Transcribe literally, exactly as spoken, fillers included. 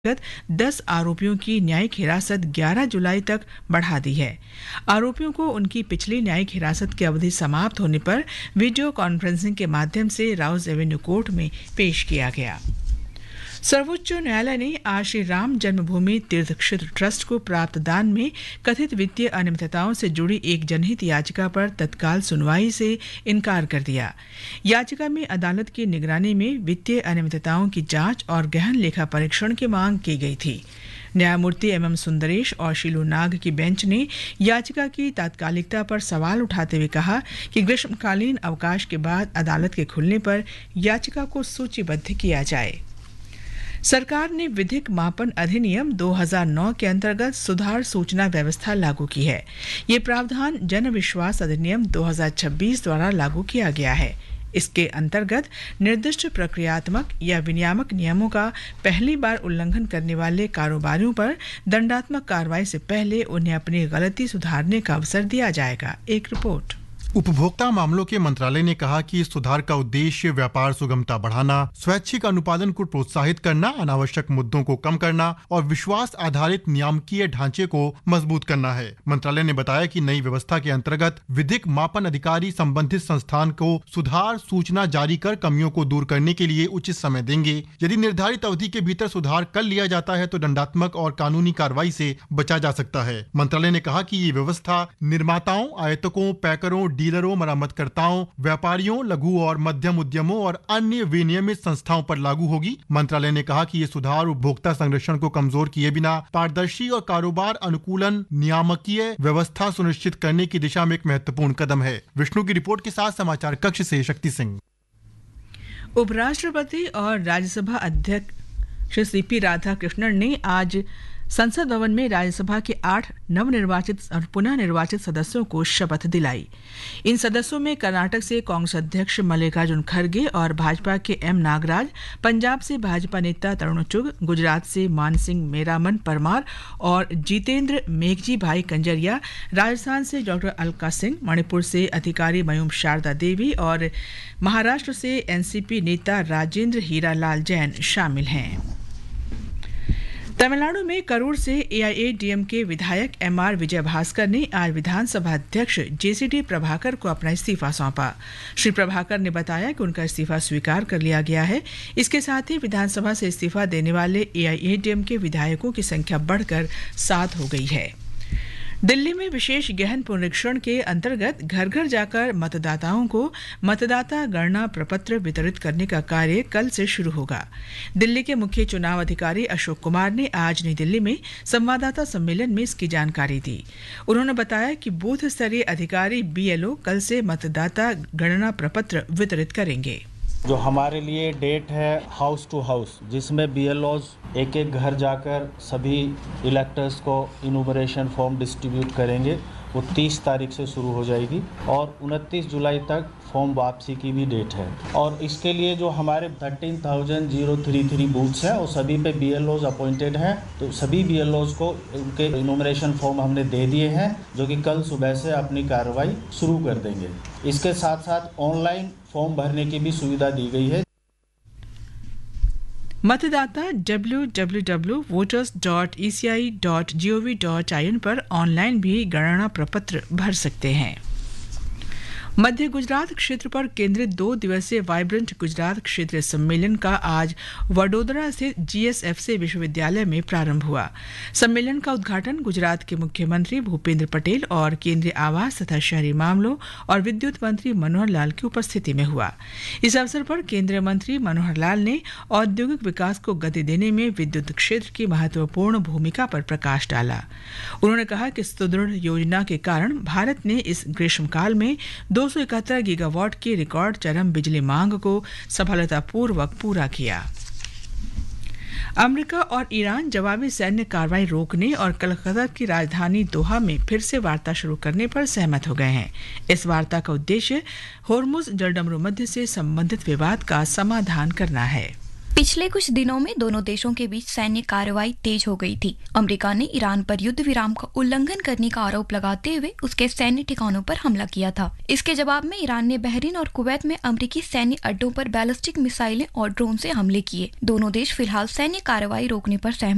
दस आरोपियों की न्यायिक हिरासत ग्यारह जुलाई तक बढ़ा दी है। आरोपियों को उनकी पिछली न्यायिक हिरासत की अवधि समाप्त होने पर वीडियो कॉन्फ्रेंसिंग के माध्यम से राउज एवेन्यू कोर्ट में पेश किया गया। सर्वोच्च न्यायालय ने आज श्री राम जन्मभूमि तीर्थ क्षेत्र ट्रस्ट को प्राप्त दान में कथित वित्तीय अनियमितताओं से जुड़ी एक जनहित याचिका पर तत्काल सुनवाई से इनकार कर दिया। याचिका में अदालत की निगरानी में वित्तीय अनियमितताओं की जांच और गहन लेखा परीक्षण की मांग की गई थी। न्यायमूर्ति एम एम सुंदरेश और शीलू नाग की बेंच ने याचिका की तात्कालिकता पर सवाल उठाते हुए कहा कि ग्रीष्मकालीन अवकाश के बाद अदालत के खुलने पर याचिका को सूचीबद्ध किया जाए। सरकार ने विधिक मापन अधिनियम दो हज़ार नौ के अंतर्गत सुधार सूचना व्यवस्था लागू की है। ये प्रावधान जन विश्वास अधिनियम दो हज़ार छब्बीस द्वारा लागू किया गया है। इसके अंतर्गत निर्दिष्ट प्रक्रियात्मक या विनियामक नियमों का पहली बार उल्लंघन करने वाले कारोबारियों पर दंडात्मक कार्रवाई से पहले उन्हें अपनी गलती सुधारने का अवसर दिया जाएगा। एक रिपोर्ट। उपभोक्ता मामलों के मंत्रालय ने कहा कि इस सुधार का उद्देश्य व्यापार सुगमता बढ़ाना, स्वैच्छिक अनुपालन को प्रोत्साहित करना, अनावश्यक मुद्दों को कम करना और विश्वास आधारित नियामकीय ढांचे को मजबूत करना है। मंत्रालय ने बताया कि नई व्यवस्था के अंतर्गत विधिक मापन अधिकारी संबंधित संस्थान को सुधार सूचना जारी कर कमियों को दूर करने के लिए उचित समय देंगे। यदि निर्धारित अवधि के भीतर सुधार कर लिया जाता है तो दंडात्मक और कानूनी कार्रवाई से बचा जा सकता है। मंत्रालय ने कहा कि ये व्यवस्था निर्माताओं, आयातकों, पैकरों, डीलरों, मरम्मतकर्ताओं, व्यापारियों, लघु और मध्यम उद्यमों और अन्य विनियमित संस्थाओं पर लागू होगी। मंत्रालय ने कहा कि ये सुधार उपभोक्ता संरक्षण को कमजोर किए बिना पारदर्शी और कारोबार अनुकूलन नियामकीय व्यवस्था सुनिश्चित करने की दिशा में एक महत्वपूर्ण कदम है। विष्णु की रिपोर्ट के साथ समाचार कक्ष से शक्ति सिंह। उपराष्ट्रपति और राज्यसभा अध्यक्ष सी पी राधाकृष्णन ने आज संसद भवन में राज्यसभा के आठ नवनिर्वाचित और पुनः निर्वाचित सदस्यों को शपथ दिलाई। इन सदस्यों में कर्नाटक से कांग्रेस अध्यक्ष मल्लिकार्जुन खड़गे और भाजपा के एम नागराज, पंजाब से भाजपा नेता तरुण चुग, गुजरात से मानसिंह मेरामन परमार और जितेंद्र मेघजी भाई कंजरिया, राजस्थान से डॉक्टर अलका सिंह, मणिपुर से अधिकारी मयूम शारदा देवी और महाराष्ट्र से एनसीपी नेता राजेंद्र हीरालाल जैन शामिल हैं। तमिलनाडु में करूर से एआईएडीएमके विधायक एमआर विजय भास्कर ने आज विधानसभा अध्यक्ष जेसीडी प्रभाकर को अपना इस्तीफा सौंपा। श्री प्रभाकर ने बताया कि उनका इस्तीफा स्वीकार कर लिया गया है। इसके साथ ही विधानसभा से इस्तीफा देने वाले एआईएडीएमके विधायकों की संख्या बढ़कर सात हो गई है। दिल्ली में विशेष गहन पुनरीक्षण के अंतर्गत घर घर जाकर मतदाताओं को मतदाता गणना प्रपत्र वितरित करने का कार्य कल से शुरू होगा। दिल्ली के मुख्य चुनाव अधिकारी अशोक कुमार ने आज नई दिल्ली में संवाददाता सम्मेलन में इसकी जानकारी दी। उन्होंने बताया कि बूथ स्तरीय अधिकारी बीएलओ कल से मतदाता गणना प्रपत्र वितरित करेंगे। जो हमारे लिए डेट है हाउस टू हाउस, जिसमें बीएलओज एक एक घर जाकर सभी इलेक्टर्स को इनुमरेशन फॉर्म डिस्ट्रीब्यूट करेंगे। वो तीस तारीख से शुरू हो जाएगी और उनतीस जुलाई तक फॉर्म वापसी की भी डेट है। और इसके लिए जो हमारे thirteen thousand zero three three booths हैं, वो सभी पे बीएलओज अपॉइंटेड हैं। तो सभी बीएलओज को उनके इनुमरेशन फॉर्म हमने दे दिए हैं, जो कि कल सुबह से अपनी कार्रवाई शुरू कर देंगे। इसके साथ साथ ऑनलाइन फॉर्म भरने की भी सुविधा दी गई है। मतदाता W W W dot voters dot E C I dot G O V dot I N पर ऑनलाइन भी गणना प्रपत्र भर सकते हैं। मध्य गुजरात क्षेत्र पर केंद्रित दो दिवसीय वाइब्रेंट गुजरात क्षेत्रीय सम्मेलन का आज वडोदरा स्थित जीएसएफसी विश्वविद्यालय में प्रारंभ हुआ। सम्मेलन का उद्घाटन गुजरात के मुख्यमंत्री भूपेंद्र पटेल और केंद्रीय आवास तथा शहरी मामलों और विद्युत मंत्री मनोहर लाल की उपस्थिति में हुआ। इस अवसर पर केंद्रीय मंत्री मनोहर लाल ने औद्योगिक विकास को गति देने में विद्युत क्षेत्र की महत्वपूर्ण भूमिका पर प्रकाश डाला। उन्होंने कहा कि सुदृढ़ योजना के कारण भारत ने इस ग्रीष्मकाल में दो सौ इकहत्तर गीगावाट की रिकॉर्ड चरम बिजली मांग को सफलतापूर्वक पूरा किया। अमेरिका और ईरान जवाबी सैन्य कार्रवाई रोकने और कतर की राजधानी दोहा में फिर से वार्ता शुरू करने पर सहमत हो गए हैं। इस वार्ता का उद्देश्य होर्मुज जलडमरू मध्य से संबंधित विवाद का समाधान करना है। पिछले कुछ दिनों में दोनों देशों के बीच सैन्य कार्रवाई तेज हो गई थी। अमेरिका ने ईरान पर युद्ध विराम का उल्लंघन करने का आरोप लगाते हुए उसके सैन्य ठिकानों पर हमला किया था। इसके जवाब में ईरान ने बहरीन और कुवैत में अमेरिकी सैन्य अड्डों पर बैलिस्टिक मिसाइलें और ड्रोन से हमले किए। दोनों देश फिलहाल सैन्य कार्रवाई रोकने पर सहमत